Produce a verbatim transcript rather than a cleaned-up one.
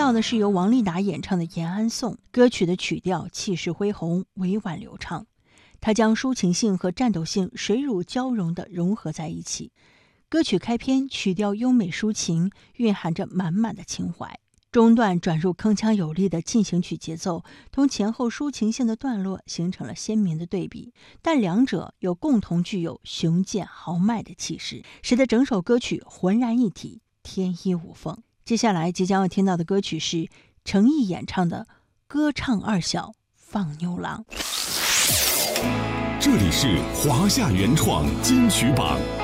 到的是由王丽达演唱的《延安颂》，歌曲的曲调气势恢宏，委婉流畅。它将抒情性和战斗性水乳交融地融合在一起。歌曲开篇曲调优美抒情，蕴含着满满的情怀。中段转入铿锵有力的进行曲节奏，同前后抒情性的段落形成了鲜明的对比，但两者又共同具有雄健豪迈的气势，使得整首歌曲浑然一体，天衣无缝。接下来即将要听到的歌曲是程毅演唱的《歌唱二小放牛郎》。 这里是华夏原创金曲榜。